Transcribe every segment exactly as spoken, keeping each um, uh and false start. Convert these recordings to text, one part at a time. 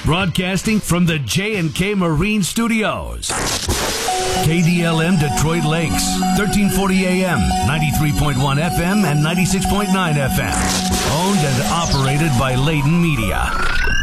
broadcasting from the J and K Marine Studios. K D L M Detroit Lakes, thirteen forty A M, ninety-three point one F M, and ninety-six point nine F M. Owned and operated by Layden Media.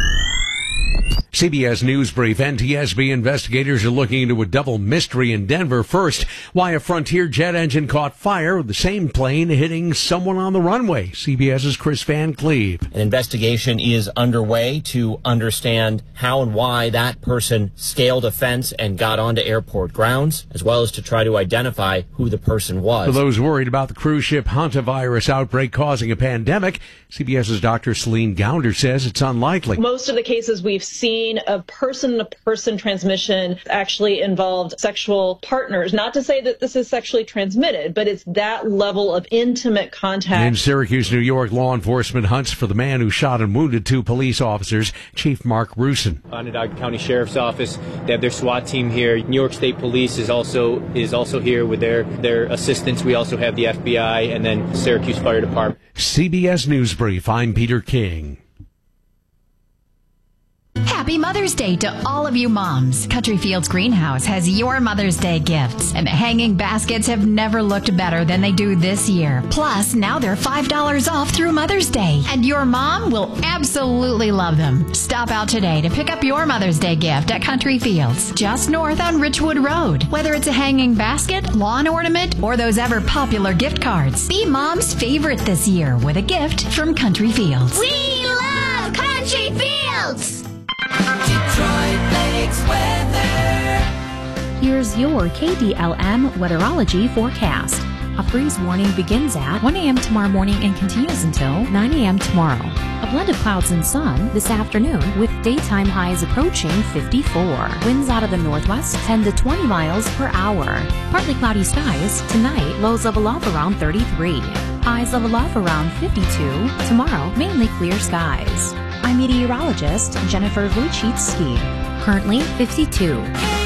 C B S News Brief. N T S B investigators are looking into a double mystery in Denver. First, why a Frontier jet engine caught fire with the same plane hitting someone on the runway. CBS's Chris Van Cleve. An investigation is underway to understand how and why that person scaled a fence and got onto airport grounds, as well as to try to identify who the person was. For those worried about the cruise ship hantavirus outbreak causing a pandemic, CBS's Doctor Celine Gounder says it's unlikely. Most of the cases we've seen of person-to-person transmission actually involved sexual partners. Not to say that this is sexually transmitted, but it's that level of intimate contact. In Syracuse, New York, law enforcement hunts for the man who shot and wounded two police officers. Chief Mark Rusin. Onondaga County Sheriff's Office, they have their SWAT team here. New York State Police is also is also here with their, their assistance. We also have the F B I and then Syracuse Fire Department. C B S News Brief. I'm Peter King. Happy Mother's Day to all of you moms. Country Fields Greenhouse has your Mother's Day gifts, and the hanging baskets have never looked better than they do this year. Plus, now they're five dollars off through Mother's Day, and your mom will absolutely love them. Stop out today to pick up your Mother's Day gift at Country Fields, just north on Richwood Road. Whether it's a hanging basket, lawn ornament, or those ever popular gift cards, be mom's favorite this year with a gift from Country Fields. We love Country Fields! Detroit Lakes weather. Here's your K D L M weatherology forecast. A freeze warning begins at one a.m. tomorrow morning and continues until nine a.m. tomorrow. A blend of clouds and sun this afternoon with daytime highs approaching fifty-four. Winds out of the northwest ten to twenty miles per hour. Partly cloudy skies tonight, lows level off around thirty-three. Highs level off around fifty-two. Tomorrow, mainly clear skies. I'm meteorologist Jennifer Wojcicki. Currently fifty-two.